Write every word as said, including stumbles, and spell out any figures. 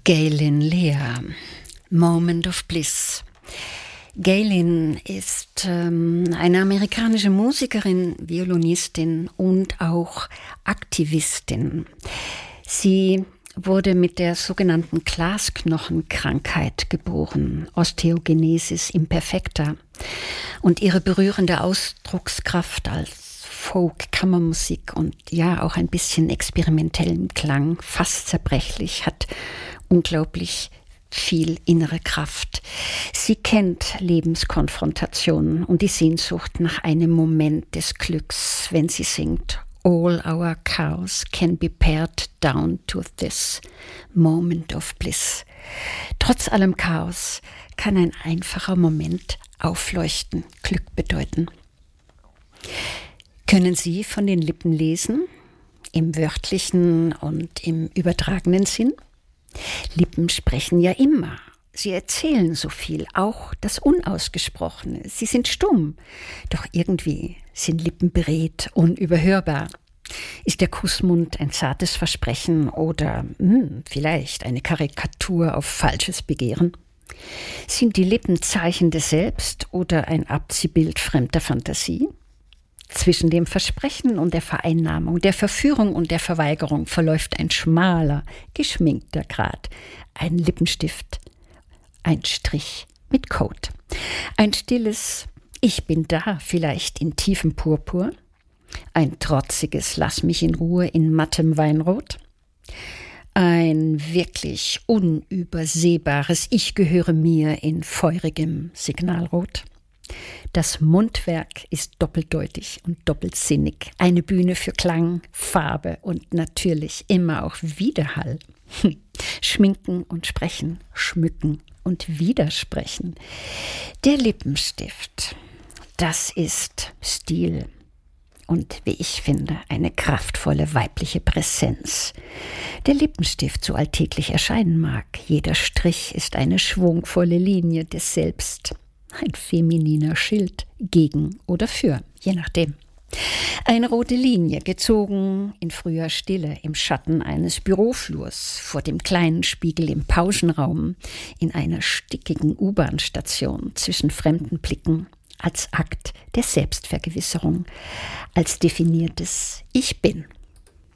Gaylen Lea, Moment of Bliss. Gaylen ist ähm, eine amerikanische Musikerin, Violinistin und auch Aktivistin. Sie wurde mit der sogenannten Glasknochenkrankheit geboren, Osteogenesis imperfecta. Und ihre berührende Ausdruckskraft als Folk, Kammermusik und ja auch ein bisschen experimentellen Klang, fast zerbrechlich, hat unglaublich viel innere Kraft. Sie kennt Lebenskonfrontationen und die Sehnsucht nach einem Moment des Glücks, wenn sie singt: All our cows can be pared down to this moment of bliss. Trotz allem Chaos kann ein einfacher Moment aufleuchten, Glück bedeuten. Können Sie von den Lippen lesen? Im wörtlichen und im übertragenen Sinn? Lippen sprechen ja immer. Sie erzählen so viel, auch das Unausgesprochene. Sie sind stumm, doch irgendwie sind Lippen beredt, unüberhörbar. Ist der Kussmund ein zartes Versprechen oder hm, vielleicht eine Karikatur auf falsches Begehren? Sind die Lippen Zeichen des Selbst oder ein Abziehbild fremder Fantasie? Zwischen dem Versprechen und der Vereinnahmung, der Verführung und der Verweigerung verläuft ein schmaler, geschminkter Grat, ein Lippenstift, ein Strich mit Code. Ein stilles Ich bin da, vielleicht in tiefem Purpur, ein trotziges Lass mich in Ruhe in mattem Weinrot, ein wirklich unübersehbares Ich gehöre mir in feurigem Signalrot. Das Mundwerk ist doppeldeutig und doppelsinnig. Eine Bühne für Klang, Farbe und natürlich immer auch Widerhall. Schminken und sprechen, schmücken und widersprechen. Der Lippenstift, das ist Stil und, wie ich finde, eine kraftvolle weibliche Präsenz. Der Lippenstift so alltäglich erscheinen mag. Jeder Strich ist eine schwungvolle Linie des Selbst. Ein femininer Schild, gegen oder für, je nachdem. Eine rote Linie, gezogen in früher Stille, im Schatten eines Büroflurs, vor dem kleinen Spiegel im Pausenraum, in einer stickigen U-Bahn-Station, zwischen fremden Blicken, als Akt der Selbstvergewisserung, als definiertes Ich bin.